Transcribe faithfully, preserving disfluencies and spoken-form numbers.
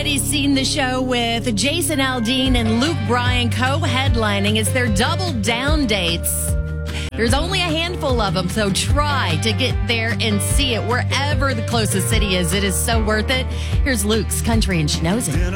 already seen the show with Jason Aldean and Luke Bryan co-headlining. It's their double down dates. There's only a handful of them, so try to get there and see it wherever the closest city is. It is so worth it. Here's Luke's Country and Schnozen.